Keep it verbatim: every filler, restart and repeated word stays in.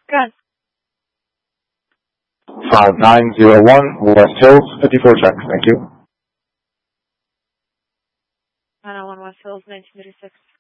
Good. five nine zero one West Hills, fifty-four check. Thank you. nine oh one West Hills, nineteen thirty-six.